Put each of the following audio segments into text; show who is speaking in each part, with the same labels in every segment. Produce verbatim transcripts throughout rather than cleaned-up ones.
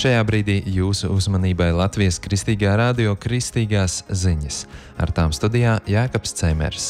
Speaker 1: Šajā brīdī jūsu uzmanībai Latvijas Kristīgā radio Kristīgās ziņas. Ar tām studijā Jākaps Ceimers.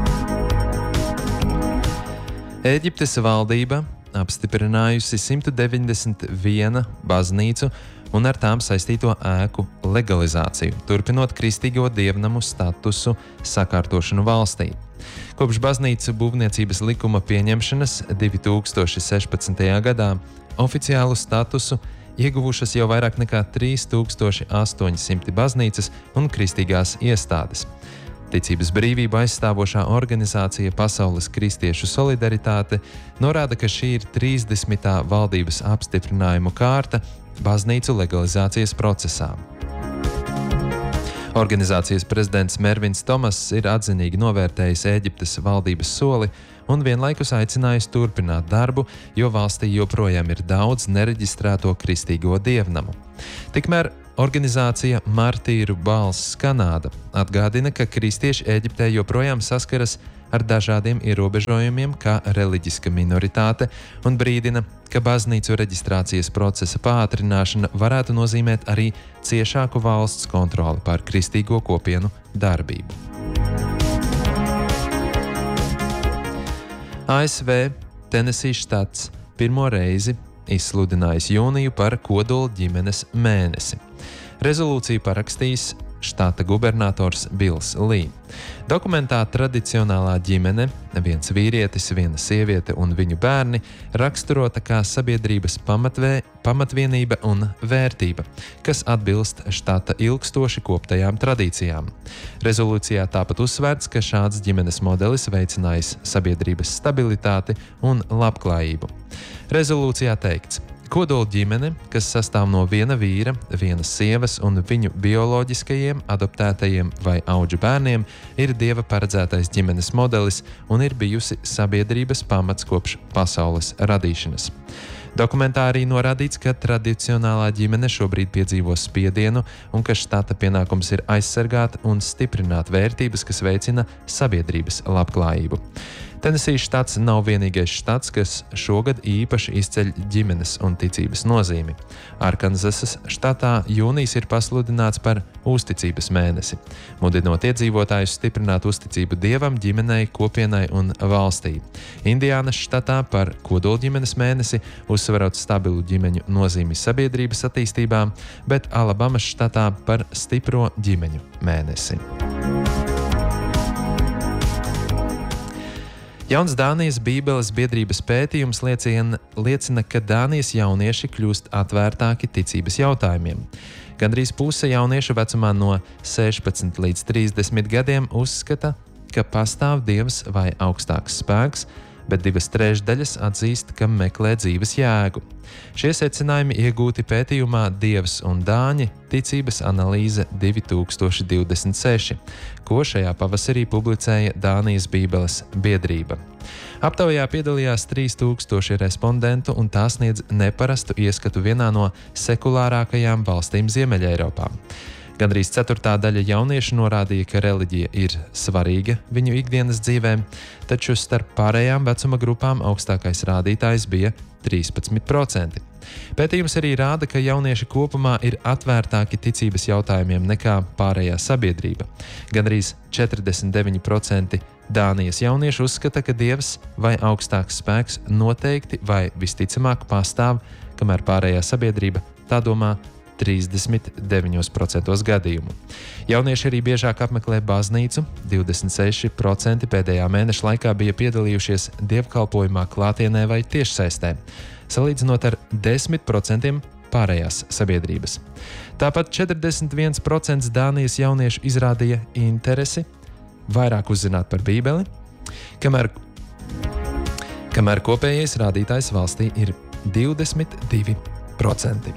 Speaker 1: Ēģiptes valdība apstiprinājusi simt deviņdesmit vienu baznīcu un ar tām saistīto ēku legalizāciju, turpinot kristīgo dievnamu statusu sakārtošanu valstī. Kopš baznīcu būvniecības likuma pieņemšanas divi tūkstoši sešpadsmitajā gadā oficiālu statusu ieguvušas jau vairāk nekā trīs tūkstoši astoņi simti baznīcas un kristīgās iestādes. Ticības brīvību aizstāvošā organizācija Pasaules kristiešu solidaritāte norāda, ka šī ir trīsdesmitā valdības apstiprinājumu kārta baznīcu legalizācijas procesā. Organizācijas prezidents Mervins Tomass ir atzinīgi novērtējis Ēģiptes valdības soli un vienlaikus aicinājis turpināt darbu, jo valstī joprojām ir daudz nereģistrēto kristīgo dievnamu. Tikmēr organizācija Martīru balss Kanāda atgādina, ka kristieši Ēģiptē joprojām saskaras ar dažādiem ierobežojumiem kā reliģiska minoritāte un brīdina, ka baznīcu reģistrācijas procesa pātrināšana varētu nozīmēt arī ciešāku valsts kontroli pār kristīgo kopienu darbību. A S V Tenesī štats pirmo reizi izsludinājis jūniju par kodola ģimenes mēnesi. Rezolūciju parakstījis štata gubernators Bills Lī. Dokumentā tradicionālā ģimene, viens vīrietis, viena sieviete un viņu bērni, raksturota kā sabiedrības pamatvē, pamatvienība un vērtība, kas atbilst štata ilgstoši koptajām tradīcijām. Rezolūcijā tāpat uzsvērts, ka šāds ģimenes modelis veicinājis sabiedrības stabilitāti un labklājību. Rezolūcijā teikts: kodola ģimene, kas sastāv no viena vīra, vienas sievas un viņu bioloģiskajiem, adoptētajiem vai audžu bērniem, ir Dieva paredzētais ģimenes modelis un ir bijusi sabiedrības pamats kopš pasaules radīšanas. Dokumentā arī norādīts, ka tradicionālā ģimene šobrīd piedzīvo spiedienu un ka štata pienākums ir aizsargāt un stiprināt vērtības, kas veicina sabiedrības labklājību. Tenesī štats nav vienīgais štats, kas šogad īpaši izceļ ģimenes un ticības nozīmi. Arkanzasas štatā jūnijas ir pasludināts par uzticības mēnesi, mudinot iedzīvotājus stiprināt uzticību Dievam, ģimenei, kopienai un valstī. Indiānas štatā par kodolģimenes mēnesi, uzsverot stabilu ģimeņu nozīmi sabiedrības attīstībā, bet Alabamas štatā par stipro ģimeņu mēnesi. Jauns Dānijas Bībeles biedrības pētījums liecina, liecina, ka Dānijas jaunieši kļūst atvērtāki ticības jautājumiem. Gandrīz puse jauniešu vecumā no sešpadsmit līdz trīsdesmit gadiem uzskata, ka pastāv Dievs vai augstāks spēks, bet divas trešdaļas atzīst, ka meklē dzīves jēgu. Šie secinājumi iegūti pētījumā Dievs un Dāņi – ticības analīze divi tūkstoši divdesmit seši, ko šajā pavasarī publicēja Dānijas Bībeles biedrība. Aptaujā piedalījās trīs tūkstoši respondentu un tā sniedz neparastu ieskatu vienā no sekulārākajām valstīm Ziemeļeiropā. Gandrīz ceturtā daļa jauniešu norādīja, ka reliģija ir svarīga viņu ikdienas dzīvēm, taču starp pārējām vecuma grupām augstākais rādītājs bija trīspadsmit procenti. Pētījums arī rāda, ka jaunieši kopumā ir atvērtāki ticības jautājumiem nekā pārējā sabiedrība. Gandrīz četrdesmit deviņi procenti Dānijas jauniešu uzskata, ka Dievs vai augstāks spēks noteikti vai visticamāk pastāv, kamēr pārējā sabiedrība tā domā trīsdesmit deviņos procentos gadījumu. Jaunieši arī biežāk apmeklē baznīcu, divdesmit seši procenti pēdējā mēneša laikā bija piedalījušies dievkalpojumā klātienē vai tiešsaistē, salīdzinot ar desmit procentiem pārējās sabiedrības. Tāpat četrdesmit viens procents Dānijas jauniešu izrādīja interesi vairāk uzzināt par Bībeli, kamēr, kamēr kopējais rādītājs valstī ir divdesmit divi procenti.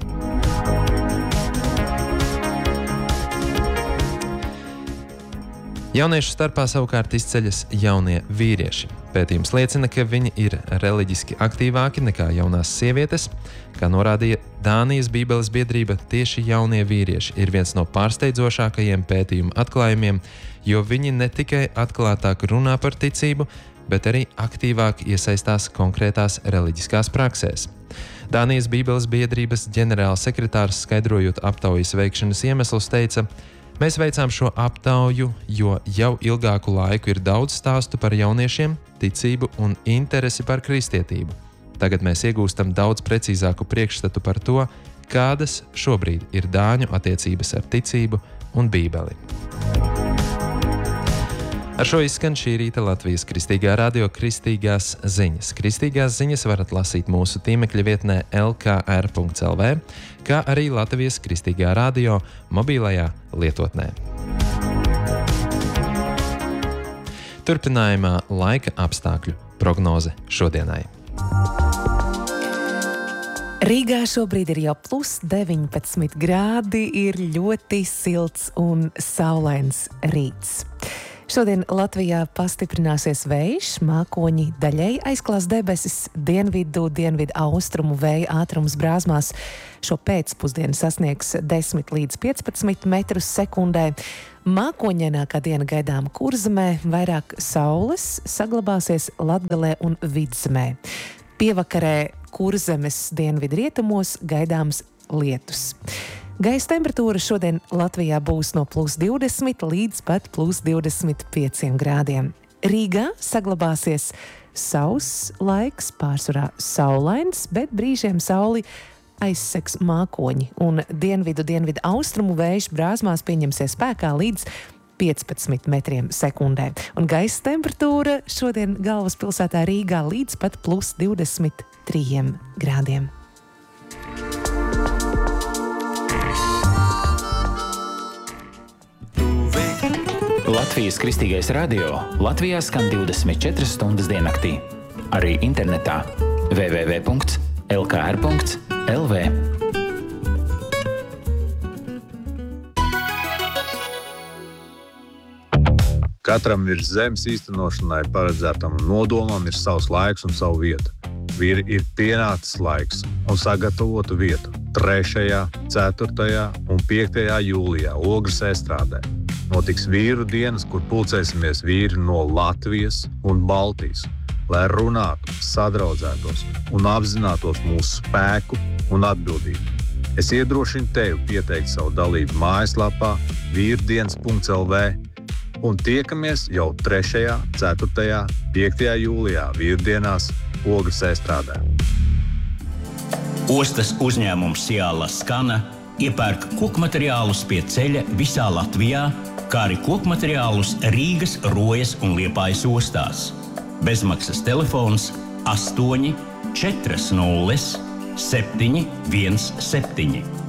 Speaker 1: Jauniešu starpā savukārt izceļas jaunie vīrieši. Pētījums liecina, ka viņi ir reliģiski aktīvāki nekā jaunās sievietes. Kā norādīja Dānijas Bībeles biedrība, tieši jaunie vīrieši ir viens no pārsteidzošākajiem pētījuma atklājumiem, jo viņi ne tikai atklātāk runā par ticību, bet arī aktīvāk iesaistās konkrētās reliģiskās praksēs. Dānijas Bībeles biedrības ģenerālsekretārs, skaidrojot aptaujas veikšanas iemeslus, teica: Mēs veicām šo aptauju, jo jau ilgāku laiku ir daudz stāstu par jauniešiem, ticību un interesi par kristietību. Tagad mēs iegūstam daudz precīzāku priekšstatu par to, kādas šobrīd ir dāņu attiecības ar ticību un Bībeli. Ar šo izskan šī rīta Latvijas Kristīgā radio Kristīgās ziņas. Kristīgās ziņas varat lasīt mūsu tīmekļa vietnē el ka er punkts el vē, kā arī Latvijas Kristīgā radio mobilajā lietotnē. Turpinājumā laika apstākļu prognoze šodienai.
Speaker 2: Rīgā šobrīd ir jau plus deviņpadsmit grādi, ir ļoti silts un saulains rīts. Šodien Latvijā pastiprināsies vējš, mākoņi daļēji aizklās debesis, dienvidu, dienvidu austrumu vēja ātrums Brāzmās šo pēcpusdienu sasniegs desmit līdz piecpadsmit metrus sekundē. Mākoņainākā diena gaidām Kurzemē, vairāk saules saglabāsies Latgalē un Vidzemē. Pievakarē Kurzemes dienvidu rietumos gaidāms lietus. Gaisa temperatūra šodien Latvijā būs no plus divdesmit līdz pat plus divdesmit pieciem grādiem. Rīgā saglabāsies sauss laiks, pārsvarā saulains, bet brīžiem sauli aizsegs mākoņi, un dienvidu, dienvidu austrumu vējš Brāzmās pieņemsies spēkā līdz piecpadsmit metriem sekundē. Un gaisa temperatūra šodien galvaspilsētā Rīgā līdz pat plus divdesmit trījiem grādiem.
Speaker 3: Latvijas Kristīgais radio Latvijā skan divdesmit četras stundas diennaktī. Arī internetā w w w punkts el ka er punkts el vē.
Speaker 4: Katram ir zemes īstenošanai paredzētam nodolām ir savs laiks un savu vietu. Ir, ir pienācis laiks un sagatavotu vietu trešajā, ceturtajā un piektajā jūlijā Ogres estrādē. Notiks vīru dienas, kur pulcēsimies vīri no Latvijas un Baltijas, lai runātu, sadraudzētos un apzinātos mūsu spēku un atbildību. Es iedrošinu tevi pieteikt savu dalību mājaslapā vīrdienas punkts el vē un tiekamies jau trešajā, ceturtajā, piektajā jūlijā vīrdienās Ogres estrādē.
Speaker 5: Ostas uzņēmums Ciāla Skana iepērk kokmateriālus pie ceļa visā Latvijā, kā arī kokmateriālus Rīgas, Rojas un Liepājas ostās. Bezmaksas telefons astoņi četri nulle septiņi viens septiņi.